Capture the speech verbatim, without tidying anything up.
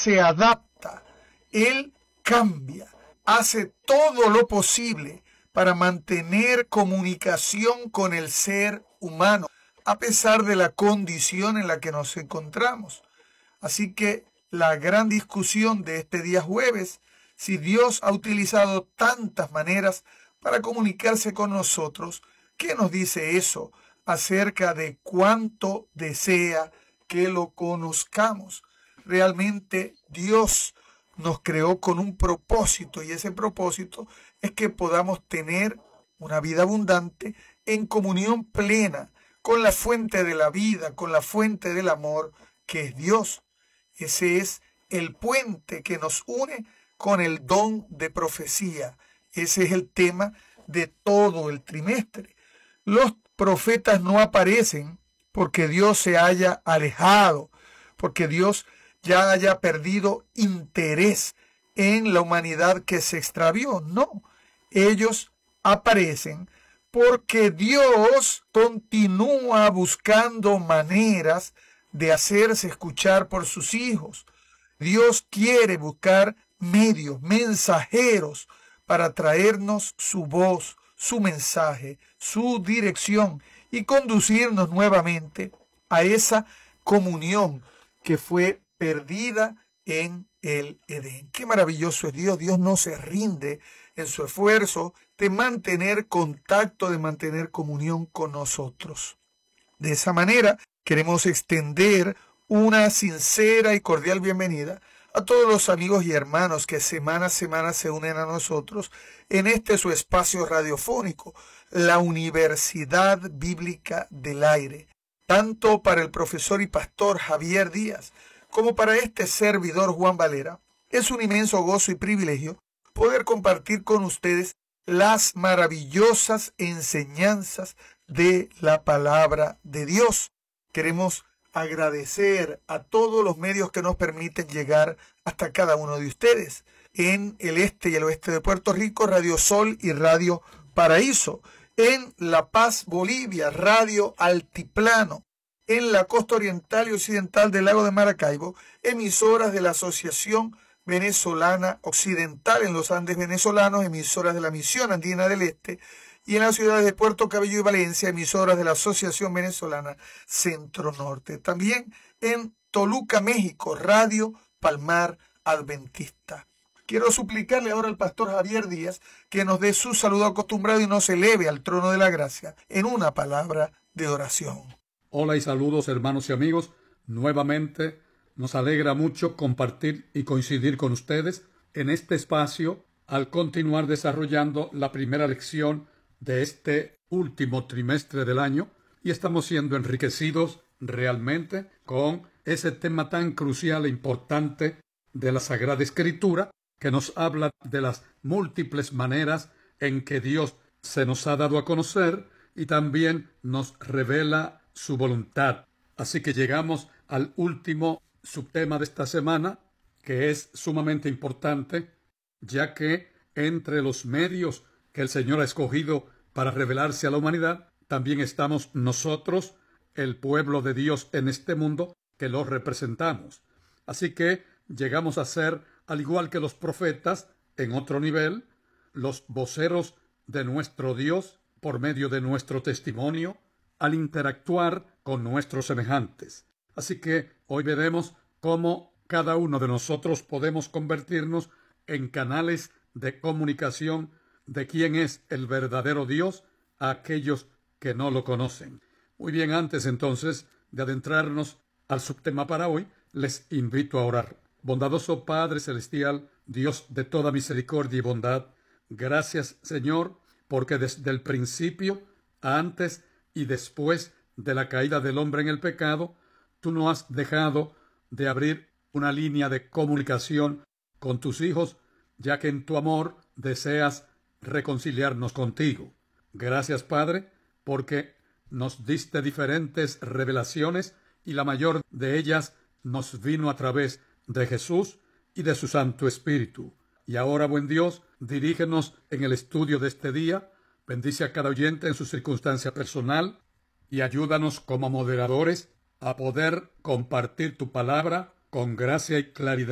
se adapta, Él cambia, hace todo lo posible para mantener comunicación con el ser humano, a pesar de la condición en la que nos encontramos. Así que la gran discusión de este día jueves, si Dios ha utilizado tantas maneras para comunicarse con nosotros, ¿qué nos dice eso acerca de cuánto desea que lo conozcamos? Realmente Dios nos creó con un propósito, y ese propósito es que podamos tener una vida abundante en comunión plena con la fuente de la vida, con la fuente del amor, que es Dios. Ese es el puente que nos une con el don de profecía. Ese es el tema de todo el trimestre. Los profetas no aparecen porque Dios se haya alejado, porque Dios ya haya perdido interés en la humanidad que se extravió. No, ellos aparecen porque Dios continúa buscando maneras de hacerse escuchar por sus hijos. Dios quiere buscar medios, mensajeros, para traernos su voz, su mensaje, su dirección y conducirnos nuevamente a esa comunión que fue perdida en el Edén. Qué maravilloso es Dios. Dios no se rinde en su esfuerzo de mantener contacto, de mantener comunión con nosotros. De esa manera, queremos extender una sincera y cordial bienvenida a todos los amigos y hermanos que semana a semana se unen a nosotros en este su espacio radiofónico, la Universidad Bíblica del Aire, tanto para el profesor y pastor Javier Díaz como para este servidor Juan Valera. Es un inmenso gozo y privilegio poder compartir con ustedes las maravillosas enseñanzas de la palabra de Dios. Queremos agradecer a todos los medios que nos permiten llegar hasta cada uno de ustedes. En el este y el oeste de Puerto Rico, Radio Sol y Radio Paraíso. En La Paz, Bolivia, Radio Altiplano. En la costa oriental y occidental del lago de Maracaibo, emisoras de la Asociación Venezolana Occidental en los Andes venezolanos, emisoras de la Misión Andina del Este, y en las ciudades de Puerto Cabello y Valencia, emisoras de la Asociación Venezolana Centro Norte. También en Toluca, México, Radio Palmar Adventista. Quiero suplicarle ahora al pastor Javier Díaz que nos dé su saludo acostumbrado y nos eleve al trono de la gracia en una palabra de oración. Hola y saludos, hermanos y amigos. Nuevamente nos alegra mucho compartir y coincidir con ustedes en este espacio al continuar desarrollando la primera lección de este último trimestre del año, y estamos siendo enriquecidos realmente con ese tema tan crucial e importante de la Sagrada Escritura, que nos habla de las múltiples maneras en que Dios se nos ha dado a conocer y también nos revela su voluntad. Así que llegamos al último subtema de esta semana, que es sumamente importante, ya que entre los medios que el Señor ha escogido para revelarse a la humanidad, también estamos nosotros, el pueblo de Dios en este mundo, que lo representamos. Así que llegamos a ser, al igual que los profetas, en otro nivel, los voceros de nuestro Dios por medio de nuestro testimonio, al interactuar con nuestros semejantes. Así que hoy veremos cómo cada uno de nosotros podemos convertirnos en canales de comunicación de quién es el verdadero Dios a aquellos que no lo conocen. Muy bien, antes entonces de adentrarnos al subtema para hoy, les invito a orar. Bondadoso Padre Celestial, Dios de toda misericordia y bondad, gracias, Señor, porque desde el principio, antes y después de la caída del hombre en el pecado, tú no has dejado de abrir una línea de comunicación con tus hijos, ya que en tu amor deseas reconciliarnos contigo. Gracias, Padre, porque nos diste diferentes revelaciones y la mayor de ellas nos vino a través de Jesús y de su Santo Espíritu. Y ahora, buen Dios, dirígenos en el estudio de este día, bendice a cada oyente en su circunstancia personal y ayúdanos como moderadores a poder compartir tu palabra con gracia y claridad